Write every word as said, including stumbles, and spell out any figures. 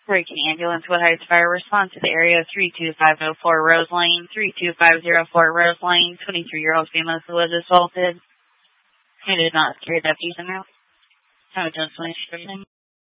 Breaking ambulance, Wood Heights Fire, respond to the area three two five zero four Rose Lane, three two five zero four Rose Lane, twenty-three-year-old female who was assaulted. Who did not secure deputies in there. How much information?